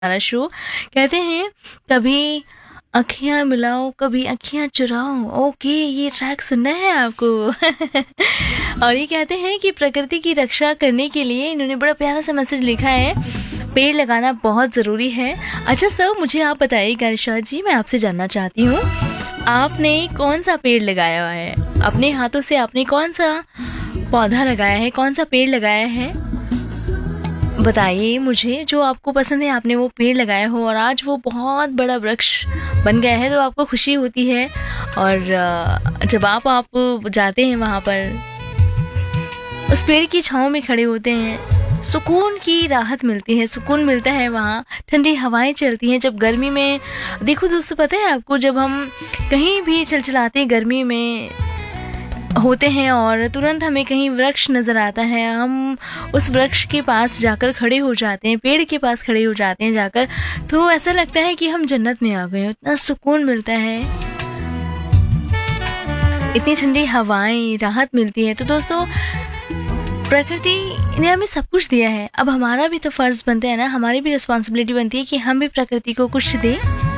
हमारा शो। कहते हैं कभी अखियां मिलाओ कभी अखियां चुराओ। ओके, ये ट्रैक सुनना है आपको। और ये कहते हैं कि प्रकृति की रक्षा करने के लिए इन्होंने बड़ा प्यारा सा मैसेज लिखा है, पेड़ लगाना बहुत ज़रूरी है। अच्छा सर, मुझे आप बताइए इरशाद जी, मैं आपसे जानना चाहती हूँ, आपने कौन सा पेड़ लगाया हुआ है? अपने हाथों से आपने कौन सा पौधा लगाया है, कौन सा पेड़ लगाया है? बताइए मुझे, जो आपको पसंद है आपने वो पेड़ लगाया हो और आज वो बहुत बड़ा वृक्ष बन गया है तो आपको खुशी होती है। और जब आप जाते हैं वहाँ पर, उस पेड़ की छाँव में खड़े होते हैं, सुकून की राहत मिलती है, सुकून मिलता है वहाँ, ठंडी हवाएं चलती हैं। जब गर्मी में देखो दोस्तों, पता है आपको, जब हम कहीं भी चलचलाते हैं गर्मी में होते हैं और तुरंत हमें कहीं वृक्ष नज़र आता है, हम उस वृक्ष के पास जाकर खड़े हो जाते हैं, पेड़ के पास खड़े हो जाते हैं जाकर, तो ऐसा लगता है कि हम जन्नत में आ गए, इतना सुकून मिलता है, इतनी ठंडी हवाएं, राहत मिलती है। तो दोस्तों, प्रकृति ने हमें सब कुछ दिया है, अब हमारा भी तो फ़र्ज़ बनता है ना, हमारी भी रिस्पॉन्सिबिलिटी बनती है कि हम भी प्रकृति को कुछ दें।